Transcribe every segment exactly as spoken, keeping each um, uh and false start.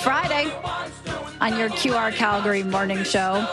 Friday on your Q R Calgary morning show.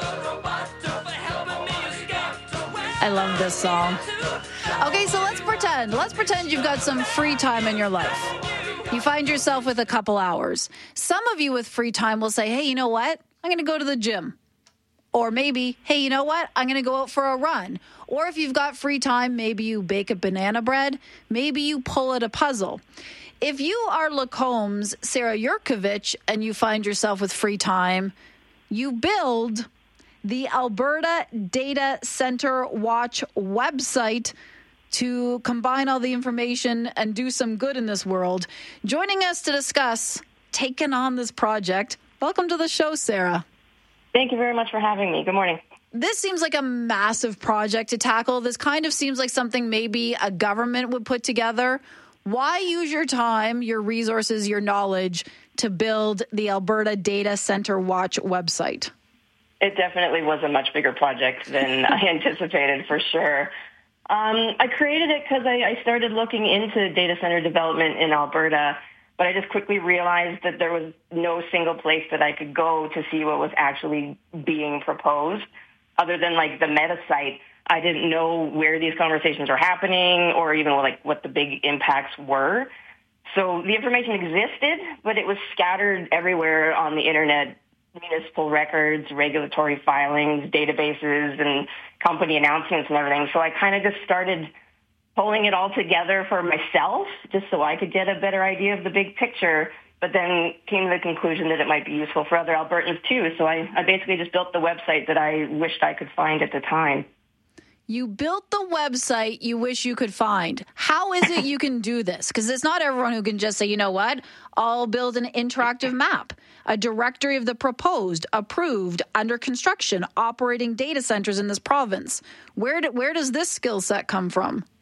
I love this song. Okay, so let's pretend. Let's pretend you've got some free time in your life. You find yourself with a couple hours. Some of you with free time will say, hey, you know what? I'm going to go to the gym. Or maybe, hey, you know what? I'm going to go out for a run. Or if you've got free time, maybe you bake a banana bread. Maybe you pull at a puzzle. If you are Lacomb's Sarah Yurkovich and you find yourself with free time, you build the Alberta Data Center Watch website to combine all the information and do some good in this world. Joining us to discuss taking on this project, welcome to the show, Sarah. Thank you very much for having me. Good morning. This seems like a massive project to tackle. This kind of seems like something maybe a government would put together. Why use your time, your resources, your knowledge to build the Alberta Data Center Watch website? It definitely was a much bigger project than I anticipated, for sure. Um, I created it because I, I started looking into data center development in Alberta, but I just quickly realized that there was no single place that I could go to see what was actually being proposed. Other than like the meta site, I didn't know where these conversations were happening or even like what the big impacts were. So the information existed, but it was scattered everywhere on the internet. Municipal records, regulatory filings, databases, and company announcements and everything. So I kind of just started pulling it all together for myself just so I could get a better idea of the big picture, but then came to the conclusion that it might be useful for other Albertans too. So I, I basically just built the website that I wished I could find at the time. You built the website you wish you could find. How is it you can do this? Because it's not everyone who can just say, you know what, I'll build an interactive map, a directory of the proposed, approved, under construction, operating data centers in this province. Where do, where does this skill set come from?